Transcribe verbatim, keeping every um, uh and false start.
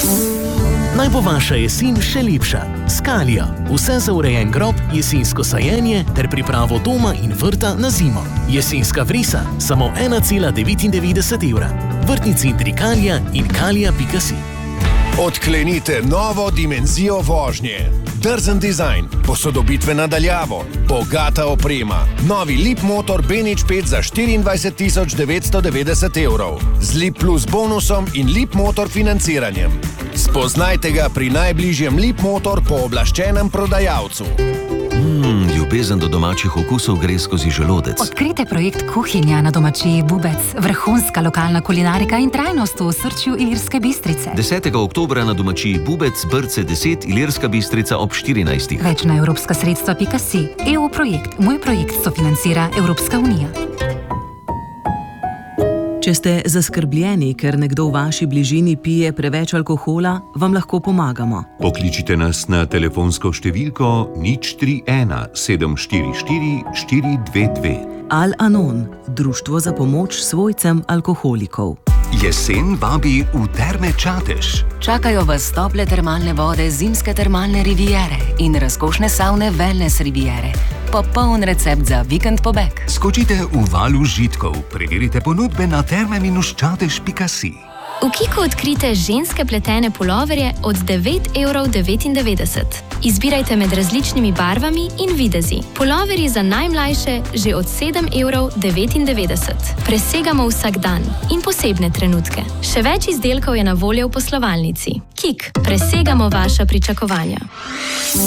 Naj bo vaša jesen še lepša. Skalija. Vse za urejen grob, jesensko sajenje ter pripravo doma in vrta na zimo. Jesenska vrisa. Samo ena cela devetindevetdeset evra. Vrtni centri Kalija in kalija pika si. Odklenite novo dimenzijo vožnje. Drzen dizajn, posodobitve nadaljavo, bogata oprema. Novi Leap Motor B nič pet za štiriindvajset tisoč devetsto devetdeset evrov. Z Leap Plus bonusom in Leap Motor financiranjem. Spoznajte ga pri najbližjem Leap Motor pooblaščenem prodajalcu. Mm, ljubezen do domačih okusov gre skozi želodec. Odkrite projekt Kuhinja na domačiji Bubec. Vrhunska lokalna kulinarika in trajnost v osrčju Ilirske Bistrice. desetega oktobra na domačiji Bubec, Brce deset, Ilirska Bistrica ob štirinajstih. Več na evropska sredstva pika si. E U projekt. Moj projekt sofinancira Evropska unija. Če ste zaskrbljeni, ker nekdo v vaši bližini pije preveč alkohola, vam lahko pomagamo. Pokličite nas na telefonsko številko nič tri ena sedem štiri štiri štiri dve dve. Al-Anon, društvo za pomoč svojcem alkoholikov. Jesen vabi v Terme Čatež. Čakajo vas tople termalne vode zimske termalne riviere in razkošne savne wellness riviere. Popoln recept za vikend pobeg. Skočite v val užitkov, preverite ponudbe na terme čatež pika si. V Kiku odkrite ženske pletene puloverje od devet evrov devetindevetdeset. Izbirajte med različnimi barvami in videzi. Puloverji za najmlajše že od sedem evrov devetindevetdeset. Presegamo vsak dan in posebne trenutke. Še več izdelkov je na voljo v poslovalnici. Kik, presegamo vaša pričakovanja.